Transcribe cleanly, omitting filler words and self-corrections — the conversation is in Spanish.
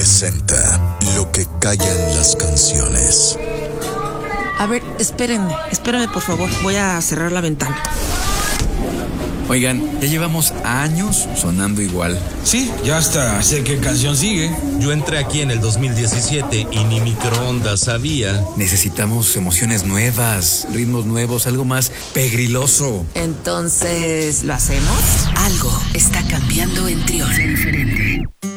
presenta Lo que callan las canciones. A ver, espérenme por favor, voy a cerrar la ventana. Oigan, ya llevamos años sonando igual. Sí, ya hasta sé qué canción sigue. Yo entré aquí en el 2017 y ni microondas sabía. Necesitamos emociones nuevas, ritmos nuevos, algo más pegriloso. Entonces, ¿lo hacemos? Algo está cambiando en Trión. Diferente.